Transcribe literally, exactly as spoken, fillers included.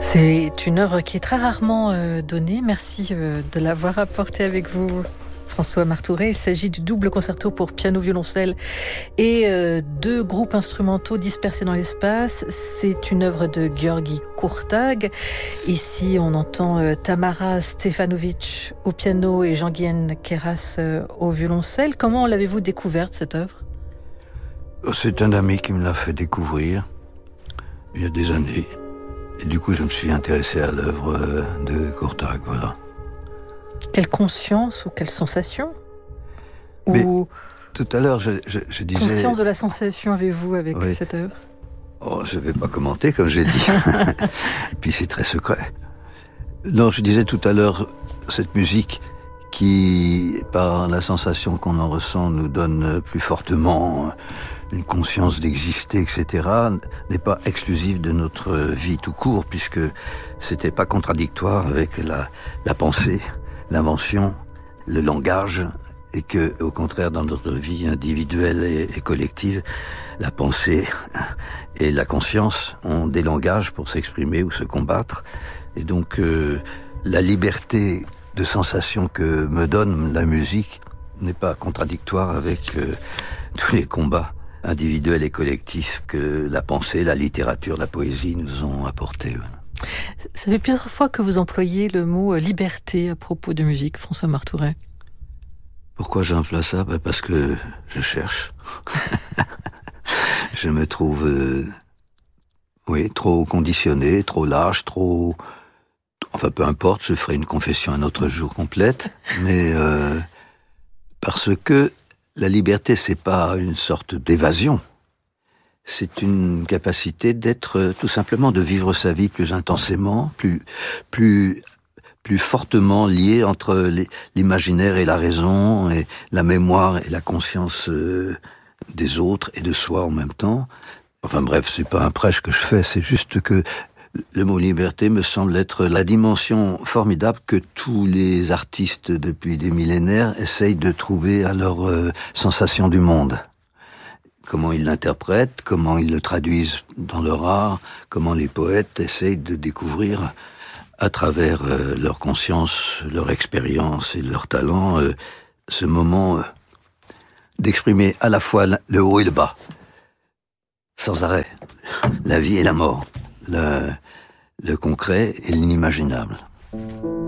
C'est une œuvre qui est très rarement euh, donnée. Merci euh, de l'avoir apportée avec vous, François Marthouret. Il s'agit du double concerto pour piano, violoncelle et euh, deux groupes instrumentaux dispersés dans l'espace. C'est une œuvre de György Kurtág. Ici, on entend euh, Tamara Stefanović au piano et Jean-Guyen Queyras euh, au violoncelle. Comment l'avez-vous découverte, cette œuvre ? C'est un ami qui me l'a fait découvrir il y a des années. Et du coup, je me suis intéressé à l'œuvre de Kurtág, voilà. Quelle conscience ou quelle sensation ? Mais ou tout à l'heure, je, je, je disais... Conscience de la sensation avez-vous avec oui. cette œuvre ? Oh, je ne vais pas commenter, comme j'ai dit. Puis c'est très secret. Non, je disais tout à l'heure, cette musique qui, par la sensation qu'on en ressent, nous donne plus fortement une conscience d'exister, et cetera, n'est pas exclusive de notre vie tout court, puisque c'était pas contradictoire avec la, la pensée, l'invention, le langage, et que, au contraire, dans notre vie individuelle et, et collective, la pensée et la conscience ont des langages pour s'exprimer ou se combattre. Et donc, euh, la liberté de sensation que me donne la musique n'est pas contradictoire avec euh, tous les combats individuels et collectifs que la pensée, la littérature, la poésie nous ont apportés. Ça fait plusieurs fois que vous employez le mot liberté à propos de musique, François Marthouret. Pourquoi j'emploie ça ? Ben parce que je cherche. Je me trouve, euh, oui, trop conditionné, trop lâche, trop... Enfin, peu importe, je ferai une confession un autre jour complète, mais euh, parce que la liberté, c'est pas une sorte d'évasion. C'est une capacité d'être, tout simplement, de vivre sa vie plus intensément, plus, plus, plus fortement liée entre les, l'imaginaire et la raison, et la mémoire et la conscience euh, des autres et de soi en même temps. Enfin bref, c'est pas un prêche que je fais, c'est juste que le mot liberté me semble être la dimension formidable que tous les artistes depuis des millénaires essayent de trouver à leur euh, sensation du monde. Comment ils l'interprètent, comment ils le traduisent dans leur art, comment les poètes essayent de découvrir à travers euh, leur conscience, leur expérience et leur talent euh, ce moment euh, d'exprimer à la fois le haut et le bas, sans arrêt, la vie et la mort. Le, le concret et l'inimaginable.